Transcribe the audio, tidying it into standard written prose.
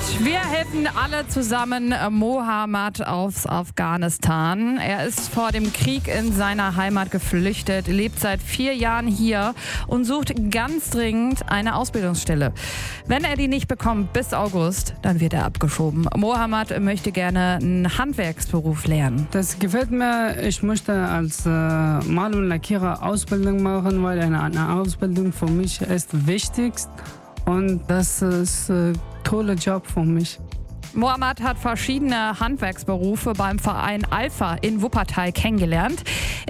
Wir helfen alle zusammen Mohammad aus Afghanistan. Er ist vor dem Krieg in seiner Heimat geflüchtet, lebt seit 4 Jahren hier und sucht ganz dringend eine Ausbildungsstelle. Wenn er die nicht bekommt bis August, dann wird er abgeschoben. Mohammad möchte gerne einen Handwerksberuf lernen. Das gefällt mir. Ich möchte als Maler und Lackierer Ausbildung machen, weil eine Ausbildung für mich ist wichtig. Und das ist ein toller Job für mich. Mohammad hat verschiedene Handwerksberufe beim Verein Alpha in Wuppertal kennengelernt.